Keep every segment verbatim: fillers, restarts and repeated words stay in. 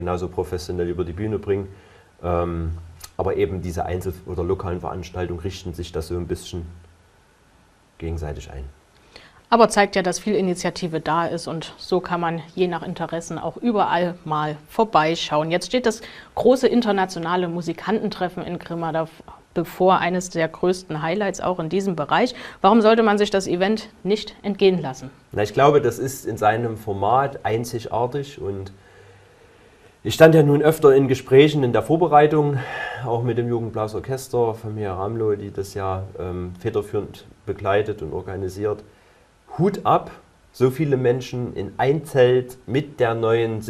genauso professionell über die Bühne bringen. Ähm, aber eben diese Einzel- oder lokalen Veranstaltungen richten sich das so ein bisschen gegenseitig ein. Aber zeigt ja, dass viel Initiative da ist und so kann man je nach Interessen auch überall mal vorbeischauen. Jetzt steht das große internationale Musikantentreffen in Grimma bevor, eines der größten Highlights auch in diesem Bereich. Warum sollte man sich das Event nicht entgehen lassen? Na, ich glaube, das ist in seinem Format einzigartig und ich stand ja nun öfter in Gesprächen in der Vorbereitung, auch mit dem Jugendblasorchester Familie Ramlow, die das ja ähm, federführend begleitet und organisiert. Hut ab, so viele Menschen in ein Zelt mit der neuen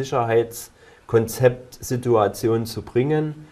Sicherheitskonzeptsituation zu bringen.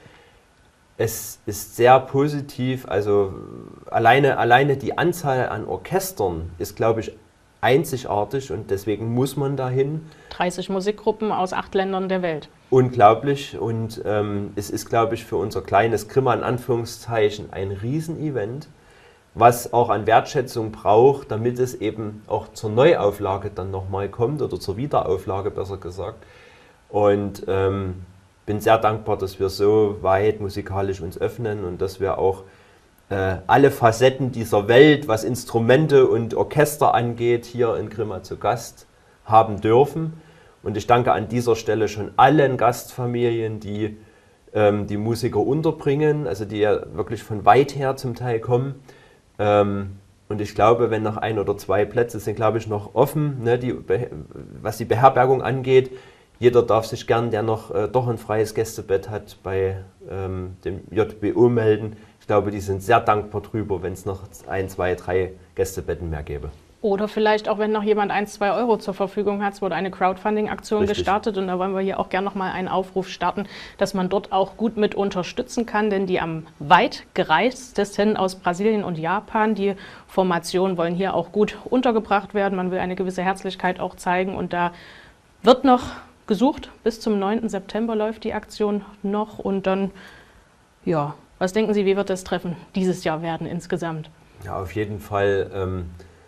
Es ist sehr positiv, also alleine, alleine die Anzahl an Orchestern ist, glaube ich, einzigartig und deswegen muss man dahin. dreißig Musikgruppen aus acht Ländern der Welt. Unglaublich und ähm, es ist, glaube ich, für unser kleines Grimma in Anführungszeichen ein Riesenevent, was auch an Wertschätzung braucht, damit es eben auch zur Neuauflage dann nochmal kommt oder zur Wiederauflage besser gesagt. Und ähm, bin sehr dankbar, dass wir so weit musikalisch uns öffnen und dass wir auch äh, alle Facetten dieser Welt, was Instrumente und Orchester angeht, hier in Grimma zu Gast haben dürfen. Und ich danke an dieser Stelle schon allen Gastfamilien, die ähm, die Musiker unterbringen, also die ja wirklich von weit her zum Teil kommen. Ähm, und ich glaube, wenn noch ein oder zwei Plätze sind, glaube ich, noch offen, ne, die, was die Beherbergung angeht. Jeder darf sich gern, der noch äh, doch ein freies Gästebett hat, bei ähm, dem J B O melden. Ich glaube, die sind sehr dankbar drüber, wenn es noch ein, zwei, drei Gästebetten mehr gäbe. Oder vielleicht auch, wenn noch jemand ein, zwei Euro zur Verfügung hat. Es wurde eine Crowdfunding-Aktion gestartet und da wollen wir hier auch gerne noch mal einen Aufruf starten, dass man dort auch gut mit unterstützen kann, denn die am weit gereistesten aus Brasilien und Japan, die Formationen wollen hier auch gut untergebracht werden. Man will eine gewisse Herzlichkeit auch zeigen und da wird noch gesucht. Bis zum neunten September läuft die Aktion noch und dann, ja, was denken Sie, wie wird das Treffen dieses Jahr werden insgesamt? Ja, auf jeden Fall ähm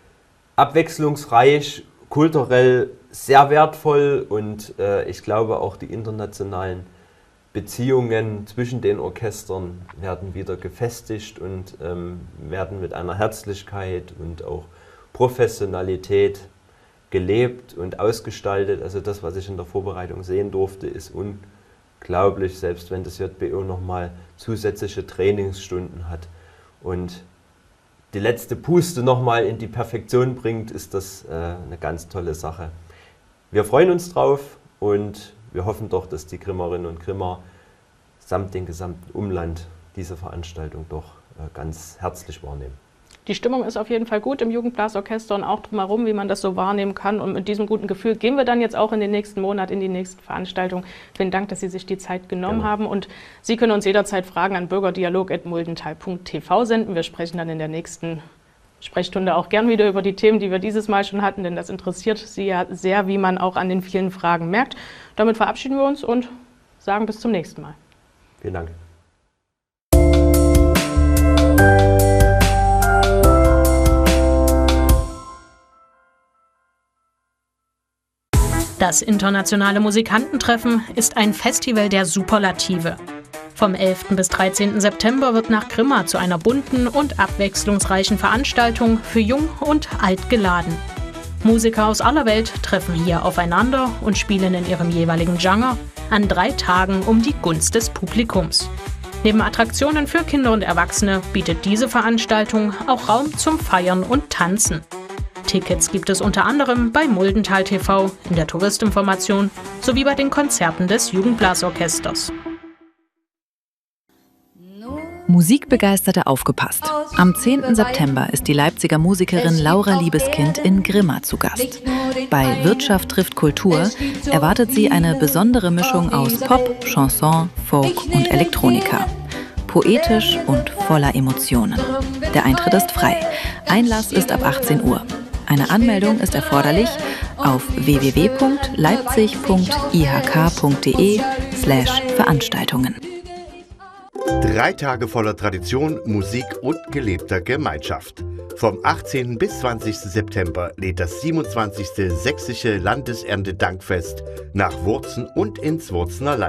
abwechslungsreich, kulturell sehr wertvoll und äh, ich glaube auch die internationalen Beziehungen zwischen den Orchestern werden wieder gefestigt und ähm, werden mit einer Herzlichkeit und auch Professionalität gelebt und ausgestaltet. Also das, was ich in der Vorbereitung sehen durfte, ist unglaublich, selbst wenn das J B O nochmal zusätzliche Trainingsstunden hat und die letzte Puste nochmal in die Perfektion bringt, ist das äh, eine ganz tolle Sache. Wir freuen uns drauf und wir hoffen doch, dass die Grimmerinnen und Grimmer samt dem gesamten Umland diese Veranstaltung doch äh, ganz herzlich wahrnehmen. Die Stimmung ist auf jeden Fall gut im Jugendblasorchester und auch drumherum, wie man das so wahrnehmen kann. Und mit diesem guten Gefühl gehen wir dann jetzt auch in den nächsten Monat, in die nächsten Veranstaltungen. Vielen Dank, dass Sie sich die Zeit genommen Gerne. haben. Und Sie können uns jederzeit Fragen an bürgerdialog at muldental punkt t v senden. Wir sprechen dann in der nächsten Sprechstunde auch gern wieder über die Themen, die wir dieses Mal schon hatten, denn das interessiert Sie ja sehr, wie man auch an den vielen Fragen merkt. Damit verabschieden wir uns und sagen bis zum nächsten Mal. Vielen Dank. Das internationale Musikantentreffen ist ein Festival der Superlative. Vom elften bis dreizehnten September wird nach Grimma zu einer bunten und abwechslungsreichen Veranstaltung für Jung und Alt geladen. Musiker aus aller Welt treffen hier aufeinander und spielen in ihrem jeweiligen Genre an drei Tagen um die Gunst des Publikums. Neben Attraktionen für Kinder und Erwachsene bietet diese Veranstaltung auch Raum zum Feiern und Tanzen. Tickets gibt es unter anderem bei Muldental T V, in der Touristinformation sowie bei den Konzerten des Jugendblasorchesters. Musikbegeisterte aufgepasst! Am zehnten September ist die Leipziger Musikerin Laura Liebeskind in Grimma zu Gast. Bei Wirtschaft trifft Kultur erwartet sie eine besondere Mischung aus Pop, Chanson, Folk und Elektronika. Poetisch und voller Emotionen. Der Eintritt ist frei. Einlass ist ab achtzehn Uhr. Eine Anmeldung ist erforderlich auf w w w punkt leipzig punkt i h k punkt d e slash Veranstaltungen. Drei Tage voller Tradition, Musik und gelebter Gemeinschaft. Vom achtzehnten bis zwanzigsten September lädt das siebenundzwanzigste Sächsische Landeserntedankfest nach Wurzen und ins Wurzener Land.